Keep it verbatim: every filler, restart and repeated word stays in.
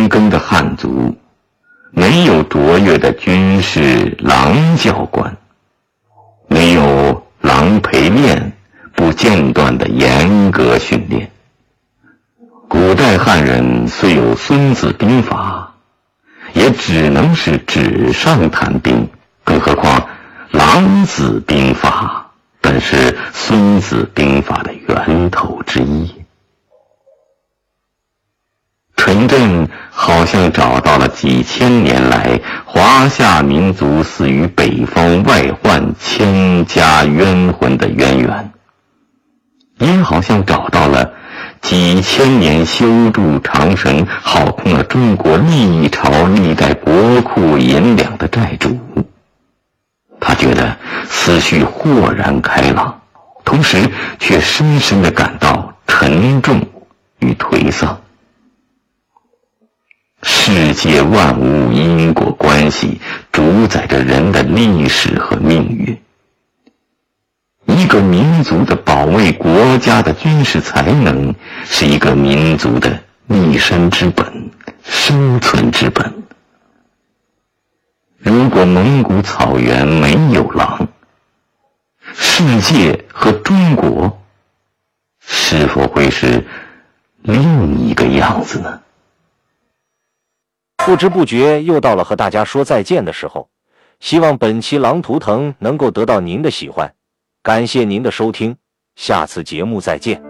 深耕的汉族，没有卓越的军事狼教官，没有狼陪练不间断的严格训练。古代汉人虽有孙子兵法，也只能是纸上谈兵，更何况狼子兵法本是孙子兵法的源头之一。纯正好像找到了几千年来华夏民族死于北方外患千家冤魂的渊源，也好像找到了几千年修筑长城耗空了中国历朝历代国库银两的债主。他觉得思绪豁然开朗，同时却深深地感到沉重与颓丧。世界万物因果关系主宰着人的历史和命运。一个民族的保卫国家的军事才能，是一个民族的立身之本、生存之本。如果蒙古草原没有狼，世界和中国是否会是另一个样子呢？ 不知不觉又到了和大家说再见的时候，希望本期狼图腾能够得到您的喜欢，感谢您的收听，下次节目再见。